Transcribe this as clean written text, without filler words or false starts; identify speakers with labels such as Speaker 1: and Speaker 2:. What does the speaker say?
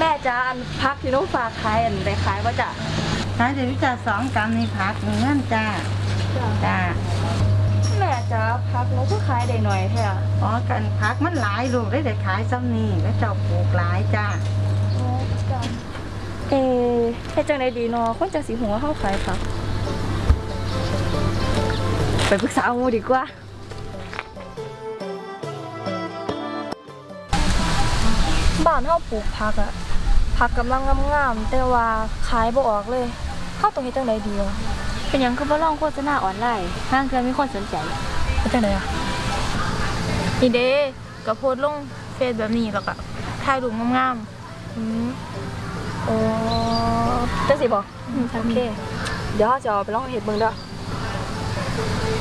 Speaker 1: ม่จ้าอันพักที่น้องฝากขายอันได้ขายว่าจ้ะ
Speaker 2: ขายเดี๋ยวจะ2 กรัมนี่ผักเงินจ้าจ้า
Speaker 1: แม่จ้าพักน้องก็ขายได้หน่อยแท้
Speaker 2: อ๋อกันผักมันหลายลูกได้ขายซ้ำนี่แล้วเจ้าปลูกหลายจ้า
Speaker 1: เฮ็ดจังได๋ดีเนาะคนจังสิหัวเฮาขายผักไปปรึกษาหมู่ดีกว่าบ้านเฮาปลูกผักอะผักกำลังงามๆแต่ว่าขายบ่ออกเลยเฮาต้องเฮ็ดจังได๋ดีวะ
Speaker 3: เป็นหยังคือบ่ลองโฆษณาออนไลน์ทางเทื่อมีคนสนใจ
Speaker 1: เฮ็ดจังได๋อะ
Speaker 3: นี่เด้ก็โพสต์ลงเฟซแบบนี้แล้วก็ถ่ายรูปงาม
Speaker 1: โอ้จังสิบ่โอเคเดี๋ยวเฮาจะเอาไปลองเฮ็ดเบิ่งเด้อ